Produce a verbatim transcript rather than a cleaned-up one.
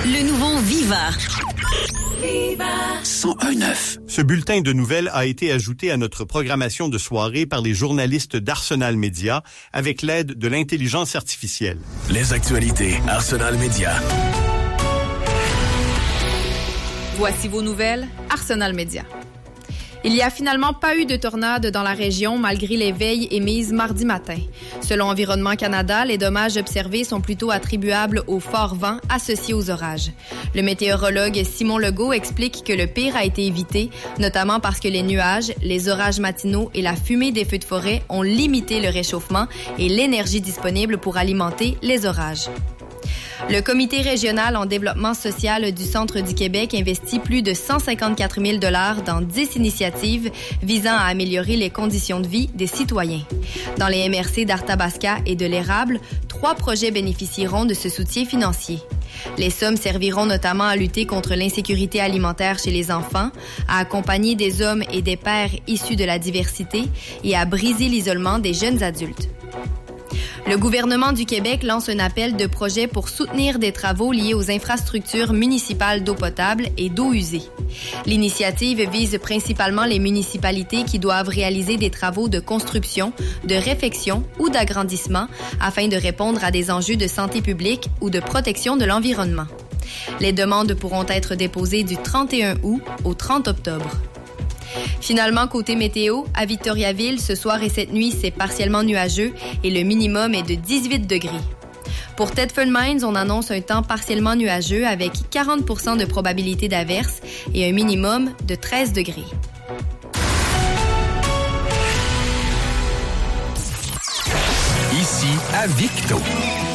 Le nouveau Viva. Viva cent un neuf. Ce bulletin de nouvelles a été ajouté à notre programmation de soirée par les journalistes d'Arsenal Média avec l'aide de l'intelligence artificielle. Les actualités Arsenal Média. Voici vos nouvelles, Arsenal Média. Il n'y a finalement pas eu de tornade dans la région malgré les veilles émises mardi matin. Selon Environnement Canada, les dommages observés sont plutôt attribuables au fort vent associé aux orages. Le météorologue Simon Legault explique que le pire a été évité, notamment parce que les nuages, les orages matinaux et la fumée des feux de forêt ont limité le réchauffement et l'énergie disponible pour alimenter les orages. Le Comité régional en développement social du Centre du Québec investit plus de cent cinquante-quatre mille dollars dans dix initiatives visant à améliorer les conditions de vie des citoyens. Dans les M R C d'Arthabasca et de l'Érable, trois projets bénéficieront de ce soutien financier. Les sommes serviront notamment à lutter contre l'insécurité alimentaire chez les enfants, à accompagner des hommes et des pères issus de la diversité et à briser l'isolement des jeunes adultes. Le gouvernement du Québec lance un appel de projet pour soutenir des travaux liés aux infrastructures municipales d'eau potable et d'eau usée. L'initiative vise principalement les municipalités qui doivent réaliser des travaux de construction, de réfection ou d'agrandissement afin de répondre à des enjeux de santé publique ou de protection de l'environnement. Les demandes pourront être déposées du trente et un août au trente octobre. Finalement, côté météo, à Victoriaville, ce soir et cette nuit, c'est partiellement nuageux et le minimum est de dix-huit degrés. Pour Thetford Mines, on annonce un temps partiellement nuageux avec quarante pour cent de probabilité d'averse et un minimum de treize degrés. Ici, à Victo.